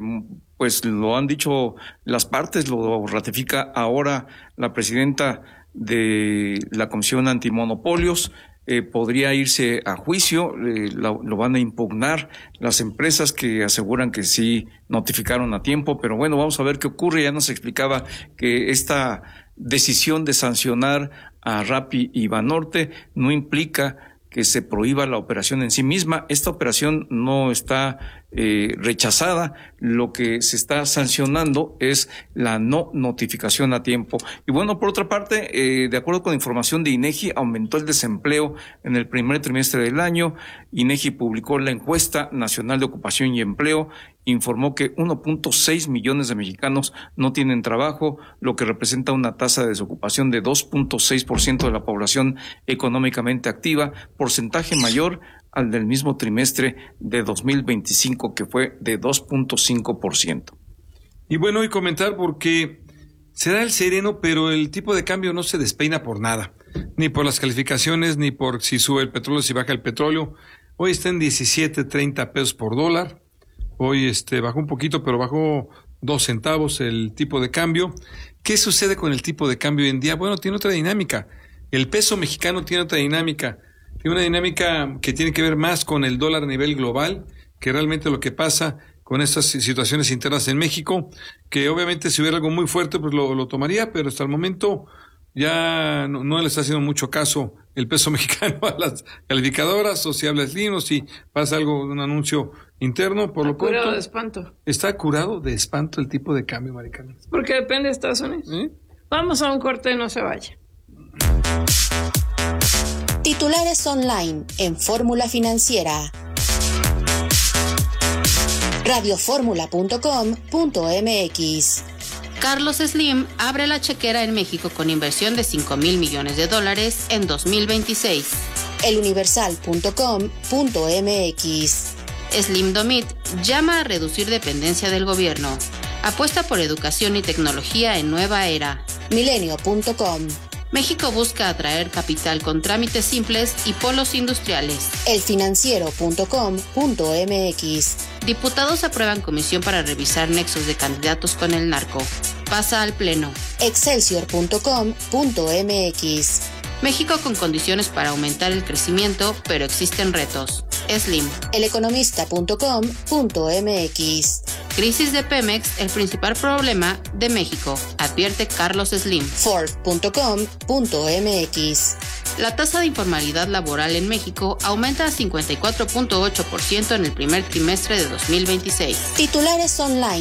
pues lo han dicho las partes, lo ratifica ahora la presidenta de la Comisión Antimonopolios. Podría irse a juicio, lo van a impugnar las empresas que aseguran que sí notificaron a tiempo, pero bueno, vamos a ver qué ocurre. Ya nos explicaba que esta decisión de sancionar a Rappi y Banorte no implica que se prohíba la operación en sí misma. Esta operación no está rechazada, lo que se está sancionando es la no notificación a tiempo. Y bueno, por otra parte, de acuerdo con información de INEGI, aumentó el desempleo en el primer trimestre del año. INEGI publicó la encuesta nacional de ocupación y empleo, informó que 1.6 millones de mexicanos no tienen trabajo, lo que representa una tasa de desocupación de 2.6% de la población económicamente activa, porcentaje mayor al del mismo trimestre de 2025, que fue de 2.5%. Y bueno, y comentar porque se da el sereno, pero el tipo de cambio no se despeina por nada, ni por las calificaciones, ni por si sube el petróleo, si baja el petróleo. Hoy está en 17.30 pesos por dólar. Hoy bajó un poquito, pero bajó 2 centavos el tipo de cambio. ¿Qué sucede con el tipo de cambio hoy en día? Bueno, tiene otra dinámica. El peso mexicano tiene otra dinámica. Tiene una dinámica que tiene que ver más con el dólar a nivel global, que realmente lo que pasa con estas situaciones internas en México, que obviamente si hubiera algo muy fuerte, pues lo tomaría, pero hasta el momento ya no le está haciendo mucho caso el peso mexicano a las calificadoras, o si habla Slim, o si pasa algo, un anuncio interno, por lo pronto. Curado de espanto. Está curado de espanto el tipo de cambio, Maricarmen. Porque depende de Estados Unidos. Vamos a un corte, no se vaya. Titulares online en Fórmula Financiera. radioformula.com.mx. Carlos Slim abre la chequera en México con inversión de $5,000 millones en 2026. eluniversal.com.mx. Slim Domit llama a reducir dependencia del gobierno. Apuesta por educación y tecnología en nueva era. Milenio.com. México busca atraer capital con trámites simples y polos industriales. elfinanciero.com.mx. Diputados aprueban comisión para revisar nexos de candidatos con el narco. Pasa al Pleno. Excelsior.com.mx. México con condiciones para aumentar el crecimiento, pero existen retos. Slim. eleconomista.com.mx. Crisis de Pemex, el principal problema de México, advierte Carlos Slim. Ford.com.mx. La tasa de informalidad laboral en México aumenta a 54.8% en el primer trimestre de 2026. Titulares online